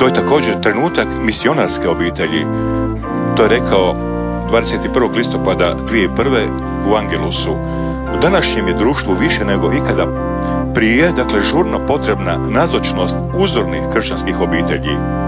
To je također trenutak misionarske obitelji. To je rekao 21. listopada 2001. u Angelusu. U današnjem je društvu više nego ikada prije, dakle žurno potrebna nazočnost uzornih kršćanskih obitelji.